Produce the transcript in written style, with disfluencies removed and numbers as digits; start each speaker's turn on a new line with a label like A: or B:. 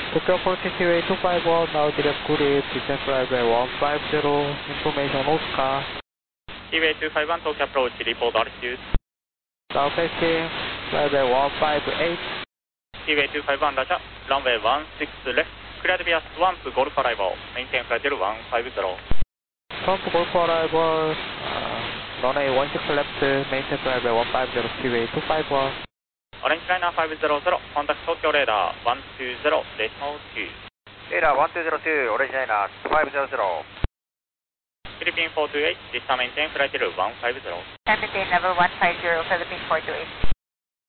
A: Tokyo Port CCWay 251, now direct Korea, descent flight 150, information Oscar.
B: CCWay 251, Tokyo approach, report altitude.
A: Now facing, flight 158.
B: CCWay 251, Roger, runway 16 left, cleared via Swamp Golf arrival, maintain flight 150.
A: Swamp Golf arrival, runway 16 left, maintain flight 150, CCWay 251.
B: Orange liner 500, contact Tokyo radar 120, decimal 2.
C: Radar 1202, orange liner 500.
B: Philippine 428, this time maintain flight 150.
D: Maintain level 150, Philippine 428.